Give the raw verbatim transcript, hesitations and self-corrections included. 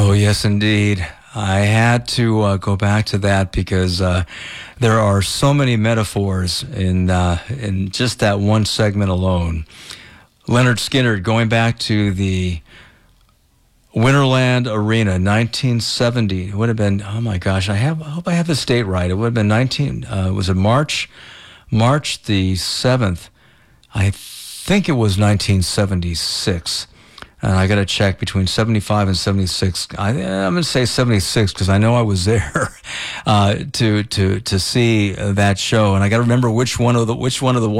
Oh, yes, indeed. I had to uh, go back to that because uh, there are so many metaphors in uh, in just that one segment alone. Leonard Skinner, going back to the Winterland Arena, nineteen seventy. It would have been, oh my gosh, I have. I hope I have the date right. It would have been nineteen. Uh, was it March, March the seventh? I think it was nineteen seventy-six. And I got to check between seventy-five and seventy-six. I, I'm going to say seventy-six because I know I was there uh, to to to see that show, and I got to remember which one of the which one of the